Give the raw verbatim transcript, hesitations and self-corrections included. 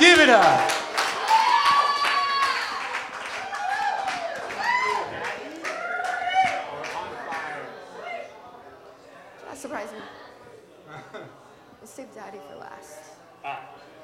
Give it up. That surprised me. Let's save Daddy for last. Ah.